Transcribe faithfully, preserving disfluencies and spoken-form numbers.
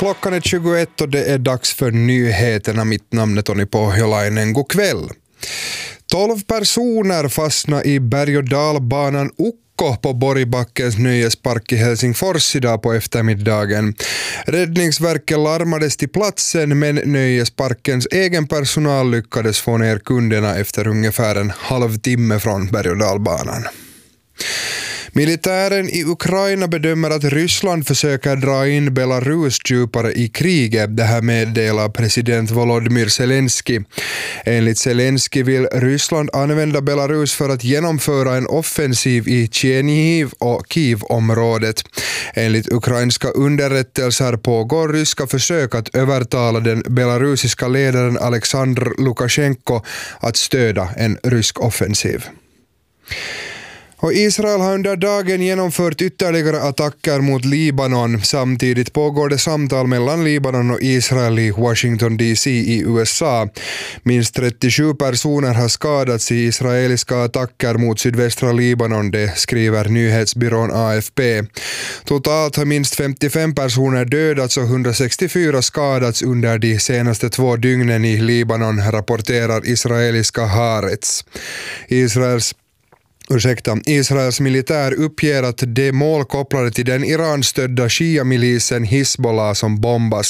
Klockan är tjugoett och det är dags för nyheterna. Mitt namn är Toni Pohjolainen. God kväll. tolv personer fastnar i berg- och dalbanan Ukko på Borgbackens nöjespark i Helsingfors idag på eftermiddagen. Räddningsverket larmades till platsen, men nöjesparkens egen personal lyckades få ner kunderna efter ungefär en halvtimme från berg- och dalbanan. Militären i Ukraina bedömer att Ryssland försöker dra in Belarus djupare i kriget. Det här meddelar president Volodymyr Zelensky. Enligt Zelensky vill Ryssland använda Belarus för att genomföra en offensiv i Chernihiv och Kiev-området. Enligt ukrainska underrättelser pågår ryska försök att övertala den belarusiska ledaren Alexander Lukasjenko att stödja en rysk offensiv. Och Israel har under dagen genomfört ytterligare attacker mot Libanon. Samtidigt pågår det samtal mellan Libanon och Israel i Washington D C i U S A. Minst trettiosju personer har skadats i israeliska attacker mot sydvästra Libanon, det skriver nyhetsbyrån A F P. Totalt har minst femtiofem personer dödats och hundrasextiofyra skadats under de senaste två dygnen i Libanon, rapporterar israeliska Haaretz. Israels Ursäkta, Israels militär uppger att det mål kopplade till den Iran-stödda Shia-milisen Hizbollah som bombas.